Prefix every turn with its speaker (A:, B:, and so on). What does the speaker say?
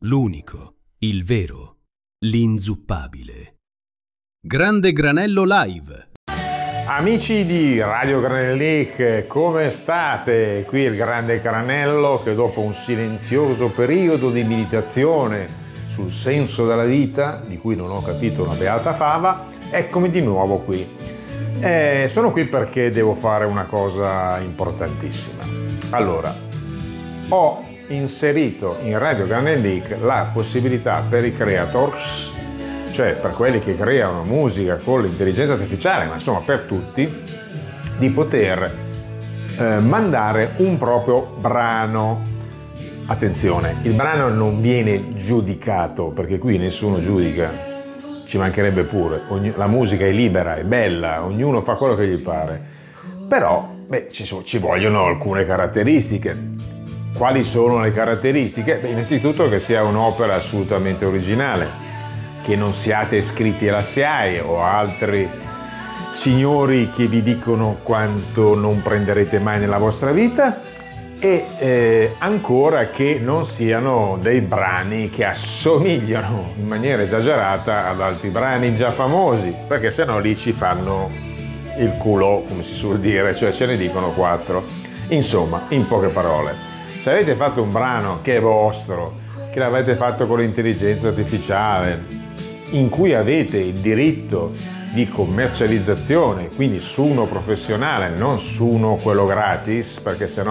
A: l'unico, il vero, l'inzuppabile. Grande Granello Live.
B: Amici di Radio Granellic, come state? Qui il Grande Granello che dopo un silenzioso periodo di meditazione sul senso della vita, di cui non ho capito una beata fava, eccomi di nuovo qui. Sono qui perché devo fare una cosa importantissima. Allora, ho inserito in Radio Granellic la possibilità per i creators, cioè per quelli che creano musica con l'intelligenza artificiale, ma insomma per tutti, di poter mandare un proprio brano. Attenzione, il brano non viene giudicato, perché qui nessuno giudica, ci mancherebbe pure, la musica è libera, è bella, ognuno fa quello che gli pare, però ci vogliono alcune caratteristiche. Quali sono le caratteristiche? Innanzitutto che sia un'opera assolutamente originale, che non siate iscritti alla SIAE o altri signori che vi dicono quanto non prenderete mai nella vostra vita, e ancora che non siano dei brani che assomigliano in maniera esagerata ad altri brani già famosi, perché sennò lì ci fanno il culo, come si suol dire, cioè ce ne dicono 4. Insomma, in poche parole, se avete fatto un brano che è vostro, che l'avete fatto con l'intelligenza artificiale, in cui avete il diritto di commercializzazione, quindi su uno professionale, non su uno quello gratis, perché sennò